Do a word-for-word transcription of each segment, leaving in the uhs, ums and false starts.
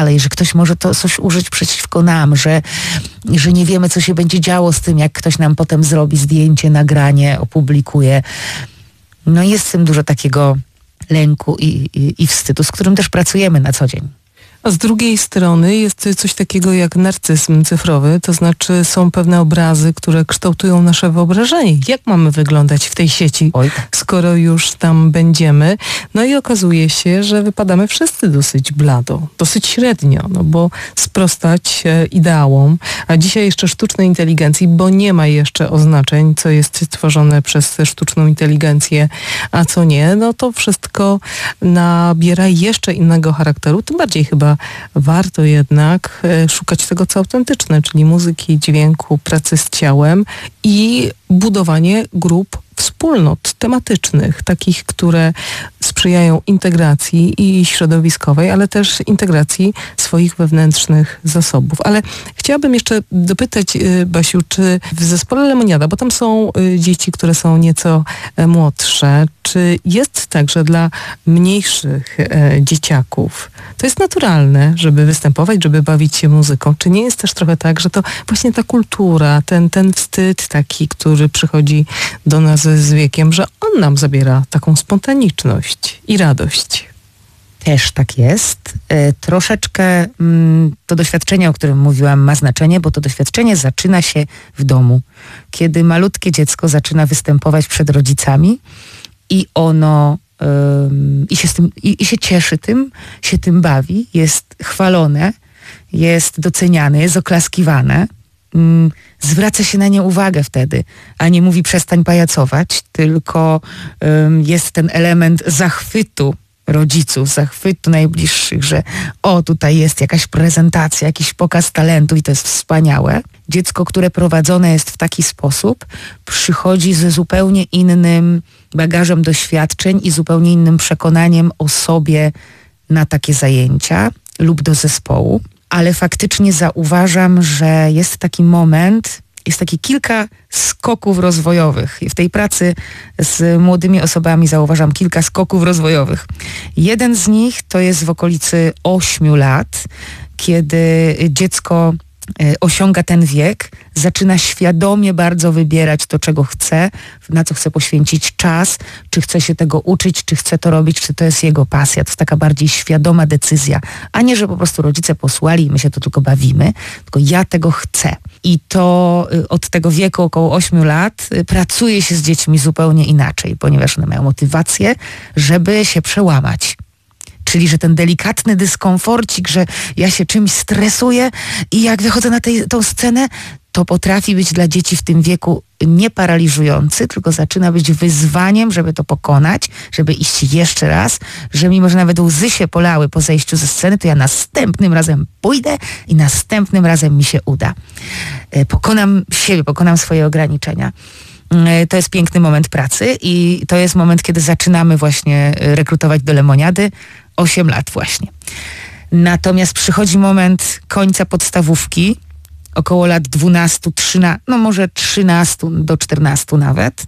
dalej, że ktoś może to coś użyć przeciwko nam, że, że nie wiemy, co się będzie działo z tym, jak ktoś nam potem zrobi zdjęcie, nagranie, opublikuje. No jest w tym dużo takiego lęku i, i, i wstydu, z którym też pracujemy na co dzień. A z drugiej strony jest coś takiego jak narcyzm cyfrowy, to znaczy są pewne obrazy, które kształtują nasze wyobrażenie. Jak mamy wyglądać w tej sieci, Oj. skoro już tam będziemy? No i okazuje się, że wypadamy wszyscy dosyć blado, dosyć średnio, no bo sprostać e, ideałom, a dzisiaj jeszcze sztucznej inteligencji, bo nie ma jeszcze oznaczeń, co jest tworzone przez sztuczną inteligencję, a co nie, no to wszystko nabiera jeszcze innego charakteru, tym bardziej chyba warto jednak szukać tego, co autentyczne, czyli muzyki, dźwięku, pracy z ciałem i budowanie grup wspólnot tematycznych, takich, które sprzyjają integracji i środowiskowej, ale też integracji swoich wewnętrznych zasobów. Ale chciałabym jeszcze dopytać, Basiu, czy w zespole Lemoniada, bo tam są dzieci, które są nieco młodsze, czy jest tak, że dla mniejszych dzieciaków to jest naturalne, żeby występować, żeby bawić się muzyką? Czy nie jest też trochę tak, że to właśnie ta kultura, ten, ten wstyd taki, który przychodzi do nas z wiekiem, że on nam zabiera taką spontaniczność i radość? Też tak jest. E, troszeczkę mm, to doświadczenie, o którym mówiłam, ma znaczenie, bo to doświadczenie zaczyna się w domu. Kiedy malutkie dziecko zaczyna występować przed rodzicami i ono ym, i, się z tym, i, i się cieszy tym, się tym bawi, jest chwalone, jest doceniane, jest oklaskiwane. Ym, zwraca się na nie uwagę wtedy, a nie mówi przestań pajacować, tylko ym, jest ten element zachwytu rodziców, zachwytu najbliższych, że o, tutaj jest jakaś prezentacja, jakiś pokaz talentu i to jest wspaniałe. Dziecko, które prowadzone jest w taki sposób, przychodzi ze zupełnie innym bagażem doświadczeń i zupełnie innym przekonaniem o sobie na takie zajęcia lub do zespołu. Ale faktycznie zauważam, że jest taki moment, jest taki kilka skoków rozwojowych. I w tej pracy z młodymi osobami zauważam kilka skoków rozwojowych. Jeden z nich to jest w okolicy ośmiu lat, kiedy dziecko osiąga ten wiek, zaczyna świadomie bardzo wybierać to, czego chce, na co chce poświęcić czas, czy chce się tego uczyć, czy chce to robić, czy to jest jego pasja. To jest taka bardziej świadoma decyzja, a nie, że po prostu rodzice posłali i my się to tylko bawimy, tylko ja tego chcę. I to od tego wieku około ośmiu lat pracuje się z dziećmi zupełnie inaczej, ponieważ one mają motywację, żeby się przełamać. Czyli, że ten delikatny dyskomforcik, że ja się czymś stresuję i jak wychodzę na tej, tą scenę, to potrafi być dla dzieci w tym wieku nie paraliżujący, tylko zaczyna być wyzwaniem, żeby to pokonać, żeby iść jeszcze raz, że mimo, że nawet łzy się polały po zejściu ze sceny, to ja następnym razem pójdę i następnym razem mi się uda. Pokonam siebie, pokonam swoje ograniczenia. To jest piękny moment pracy i to jest moment, kiedy zaczynamy właśnie rekrutować do Lemoniady. osiem lat właśnie. Natomiast przychodzi moment końca podstawówki, około lat dwunastu, trzynastu, no może trzynastu do czternastu nawet.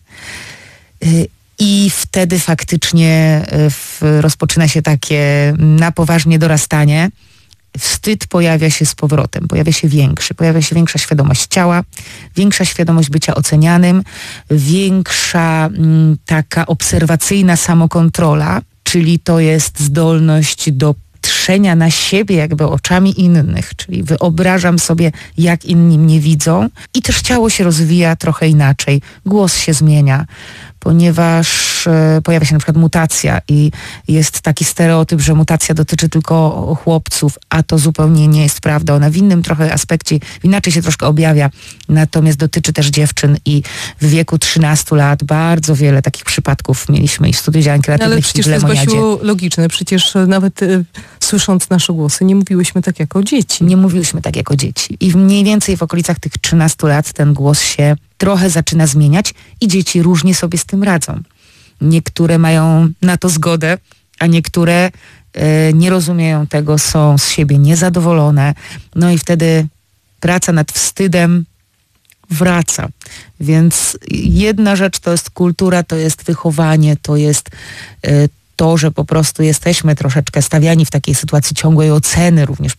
I wtedy faktycznie rozpoczyna się takie na poważnie dorastanie. Wstyd pojawia się z powrotem, pojawia się większy, pojawia się większa świadomość ciała, większa świadomość bycia ocenianym, większa m, taka obserwacyjna samokontrola, czyli to jest zdolność do patrzenia na siebie jakby oczami innych, czyli wyobrażam sobie, jak inni mnie widzą i też ciało się rozwija trochę inaczej, głos się zmienia, ponieważ e, pojawia się na przykład mutacja i jest taki stereotyp, że mutacja dotyczy tylko chłopców, a to zupełnie nie jest prawda. Ona w innym trochę aspekcie, inaczej się troszkę objawia, natomiast dotyczy też dziewczyn i w wieku trzynastu lat bardzo wiele takich przypadków mieliśmy i w Studiu Działań Kreatywnych ale przecież i w Lemoniadzie. to jest, Basiu, logiczne. Przecież nawet y, słysząc nasze głosy nie mówiłyśmy tak jako dzieci. Nie mówiłyśmy tak jako dzieci. I mniej więcej w okolicach tych trzynastu lat ten głos się trochę zaczyna zmieniać i dzieci różnie sobie z tym radzą. Niektóre mają na to zgodę, a niektóre e, nie rozumieją tego, są z siebie niezadowolone. No i wtedy praca nad wstydem wraca. Więc jedna rzecz to jest kultura, to jest wychowanie, to jest e, to, że po prostu jesteśmy troszeczkę stawiani w takiej sytuacji ciągłej oceny również